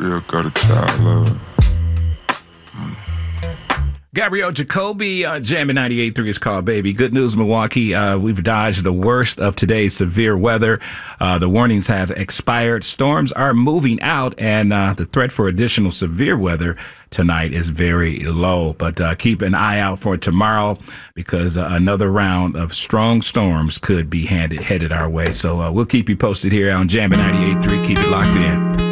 Still got a child love. Gabrielle Jacoby, jamming 98.3 is called Baby. Good news, Milwaukee. We've dodged the worst of today's severe weather. The warnings have expired. Storms are moving out, and the threat for additional severe weather tonight is very low. But keep an eye out for tomorrow because another round of strong storms could be headed our way. So we'll keep you posted here on Jamming 98.3. Keep it locked in.